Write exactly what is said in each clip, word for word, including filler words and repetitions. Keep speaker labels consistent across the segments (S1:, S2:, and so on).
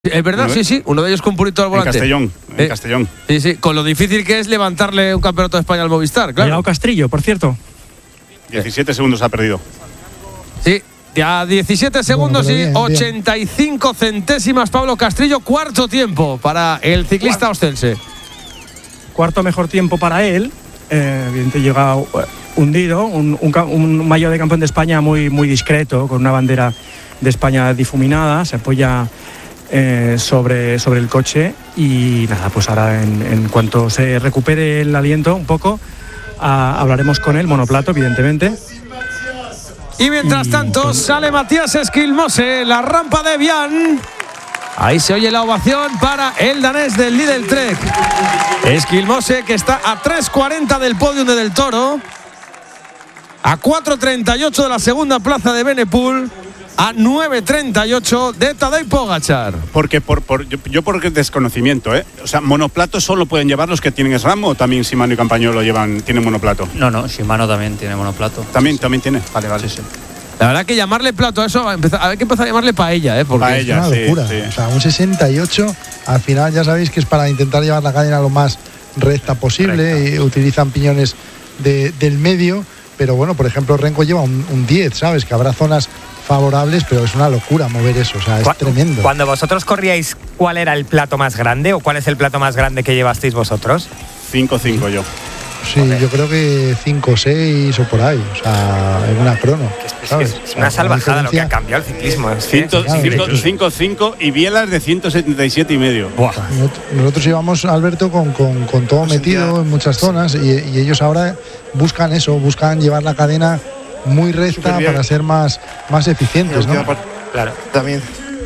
S1: Es verdad, sí, sí, uno de ellos con purito al volante.
S2: En Castellón, en
S1: eh,
S2: Castellón.
S1: Sí, sí, con lo difícil que es levantarle un campeonato de España al Movistar, claro.
S3: Llegado Castrillo, por cierto.
S2: diecisiete segundos ha perdido.
S1: Sí, ya diecisiete segundos
S4: Bueno,
S1: y
S4: bien,
S1: ochenta y cinco centésimas Pablo Castrillo, cuarto tiempo para el ciclista ostense.
S3: Cuarto mejor tiempo para él. Eh, evidentemente llega uh, hundido, un, un, un maillot de campeón de España muy, muy discreto, con una bandera de España difuminada, se apoya eh, sobre, sobre el coche y nada, pues ahora en, en cuanto se recupere el aliento un poco, a, hablaremos con él, monoplato evidentemente.
S1: Y mientras tanto sale Matías Esquilmose, la rampa de Vian. Ahí se oye la ovación para el danés del Lidl Trek. Esquilmose, que está a tres cuarenta del podium de Del Toro, a cuatro treinta y ocho de la segunda plaza de Benepul, a nueve treinta y ocho de Tadej Pogačar.
S2: Porque por, por, yo, yo por desconocimiento, ¿eh? O sea, ¿monoplato solo pueden llevar los que tienen SRAM o también Shimano y Campagnolo llevan, tienen monoplato?
S5: No, no, Shimano también tiene monoplato.
S2: ¿También, también tiene? Vale, vale.
S5: Sí, sí.
S1: La verdad que llamarle plato a eso, hay que empezar a llamarle paella, ¿eh? Porque
S2: paella,
S4: es una
S2: sí,
S4: locura.
S2: Sí.
S4: O sea, un sesenta y ocho, al final ya sabéis que es para intentar llevar la cadena lo más recta posible.
S2: Recta.
S4: Y utilizan piñones de, del medio, pero bueno, por ejemplo, Renko lleva un, un diez, ¿sabes? Que habrá zonas favorables, pero es una locura mover eso, o sea, es tremendo.
S6: Cuando vosotros corríais, ¿cuál era el plato más grande o cuál es el plato más grande que llevasteis vosotros?
S2: cinco cinco yo.
S4: Sí, yo creo que cinco seis o por ahí, o sea, en una crono.
S6: Es,
S4: ¿sabes?
S6: es, es una salvajada lo que ha cambiado el ciclismo.
S2: cinco cinco y Bielas de ciento setenta y siete y medio.
S6: Buah.
S4: Nosotros íbamos, Alberto, con, con, con todo metido en muchas zonas y, y ellos ahora buscan eso, buscan llevar la cadena muy recta para ser más, más eficientes, ¿no?
S6: Claro.
S7: También.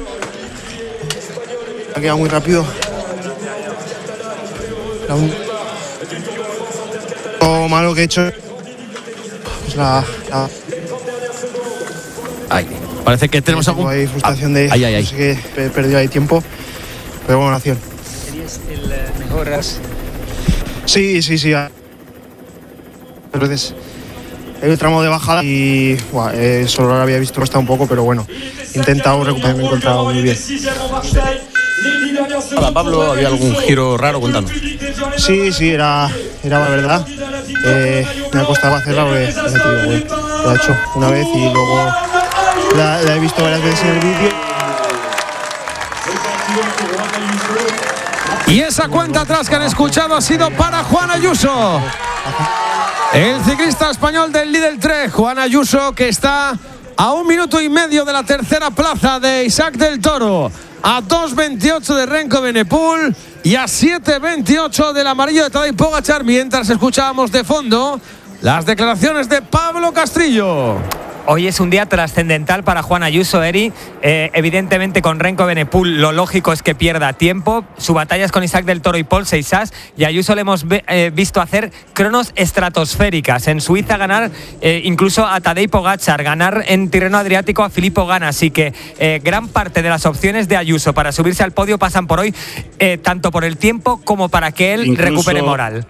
S7: Ha quedado muy rápido. La un... Lo malo que he hecho pues la, la...
S1: Ay, parece que tenemos algún...
S7: Hay frustración de...
S1: Ay, ay, ay.
S7: No sé que he perdido ahí tiempo, pero buena acción.
S6: ¿Serías el eh, mejor?
S7: Sí, sí, sí. A veces hay un tramo de bajada y buah, eh, solo lo había visto hasta un poco, pero bueno, he intentado recuperarme, me he encontrado muy bien.
S5: Hola, Pablo, ¿había algún giro raro? Cuéntanos.
S7: Sí, sí, era, era la verdad. Eh, me ha costado hacerla porque ya te digo, güey, lo he hecho una vez y luego la, la he visto varias veces en el vídeo.
S1: Y esa cuenta atrás que han escuchado ha sido para Juan Ayuso, el ciclista español del Lidl Trek. Juan Ayuso, que está a un minuto y medio de la tercera plaza de Isaac Del Toro, a dos veintiocho de Renko Benepul y a siete veintiocho del amarillo de Tadej Pogačar, mientras escuchábamos de fondo las declaraciones de Pablo Castrillo.
S6: Hoy es un día trascendental para Juan Ayuso, Eri. Eh, evidentemente con Renko Benepul lo lógico es que pierda tiempo. Su batalla es con Isaac Del Toro y Paul Seixas, y a Ayuso le hemos eh, visto hacer cronos estratosféricas. En Suiza ganar eh, incluso a Tadej Pogačar, ganar en Tirreno Adriático a Filippo Ganna. Así que eh, gran parte de las opciones de Ayuso para subirse al podio pasan por hoy, eh, tanto por el tiempo como para que él
S2: Incluso...
S6: recupere moral.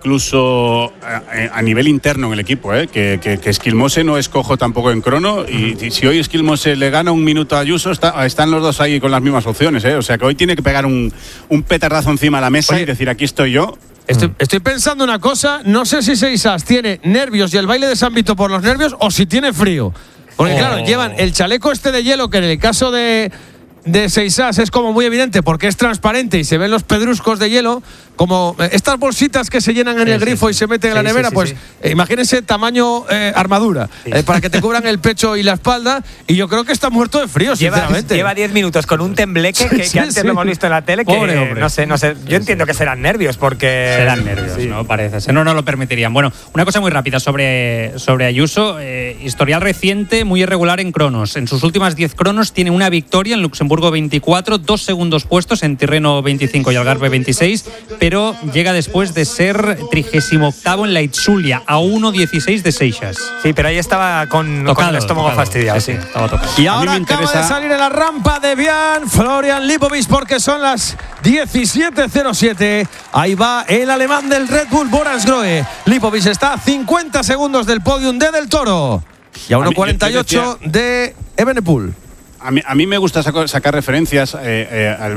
S2: Incluso a, a nivel interno en el equipo, ¿eh? que, que, que Esquilmose no es cojo tampoco en crono, y, y si hoy Esquilmose le gana un minuto a Ayuso, está, están los dos ahí con las mismas opciones, ¿eh? O sea que hoy tiene que pegar un, un petardazo encima de la mesa. Oye, y decir, aquí estoy yo.
S1: Estoy, estoy pensando una cosa, no sé si Seixas tiene nervios y el baile de San Vito por los nervios o si tiene frío. Porque oh. claro, llevan el chaleco este de hielo que en el caso de... de Seixas es como muy evidente porque es transparente y se ven los pedruscos de hielo, como estas bolsitas que se llenan en sí, el grifo sí, y se meten sí, en la nevera, sí, sí, pues sí. Eh, imagínense tamaño eh, armadura, sí. eh, para que te cubran el pecho y la espalda, y yo creo que está muerto de frío,
S6: lleva,
S1: sinceramente.
S6: Lleva diez minutos con un tembleque que,
S1: sí,
S6: que antes
S1: sí.
S6: lo hemos visto en la tele, que
S1: Pobre hombre.
S6: no sé, no sé, yo sí, entiendo sí. que serán nervios, porque…
S5: Serán nervios, sí. ¿no? Parece ser, no, no lo permitirían. Bueno, una cosa muy rápida sobre, sobre Ayuso, eh, historial reciente, muy irregular en cronos. En sus últimas diez cronos tiene una victoria en Luxemburgo veinticuatro, dos segundos puestos en Tirreno veinticinco y Algarve veintiséis, pero llega después de ser trigésimo octavo en la Itzulia, a uno dieciséis de Seixas.
S6: Sí, pero ahí estaba con,
S5: tocado,
S6: con el estómago
S5: tocado.
S6: fastidiado.
S5: Sí, sí, estaba tocado.
S1: Y ahora acaba interesa... de salir en la rampa de Vian Florian Lipovic, porque son las diecisiete cero siete. Ahí va el alemán del Red Bull, Bora-Hansgrohe. Lipovic está a cincuenta segundos del podium de Del Toro y a uno cuarenta y ocho de Evenepoel.
S2: A mí, a mí me gusta saco, sacar referencias eh, eh, al